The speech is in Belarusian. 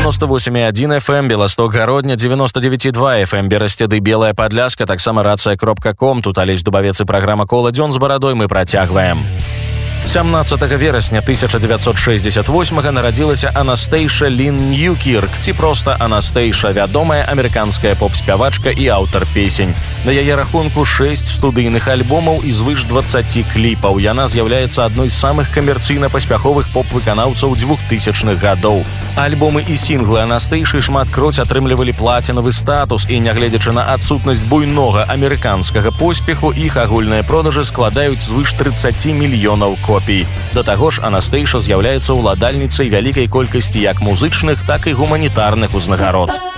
98,1 FM, Белосток, Гародня, 99,2 FM, Берасцеды, Белая Падляска, таксама рацыя.ком. Тут Алесь Дубавец і праграма «Кола дзён з барадой» мы працягваем. 17 верасня 1968 нарадзілася Анастейша Лін Ньюкірк, ці проста Анастейша, вядомая амерыканская поп-спявачка і аўтар песень. На яе рахунку 6 студыйных альбомаў і звыш 20 кліпаў. Яна з'яўляецца адной з самых камерцыйна-паспяховых поп-выканаўцаў 2000-х гадоў. Альбомы і сінглы Анастейшы шматкроць атрымлівалі плацінавы статус, і нягледзячы на адсутнасць буйнога амерыканскага поспеху, іх агульныя продажы складаюць звыш 30 мільёнаў копій. Да таго ж, Анастейша з'яўляецца ўладальніцай вялікай колькасці як музычных, так і гуманітарных узнагарод.